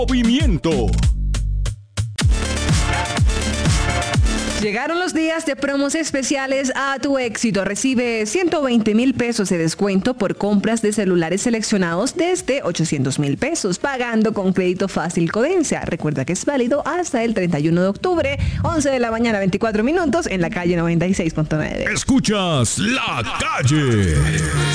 Movimiento. Llegaron los días de promos especiales a Tu Éxito. Recibe 120,000 pesos de descuento por compras de celulares seleccionados desde 800,000 pesos, pagando con crédito fácil Codencia. Recuerda que es válido hasta el 31 de octubre, 11 de la mañana, 24 minutos, en la calle 96.9. Escuchas La Calle.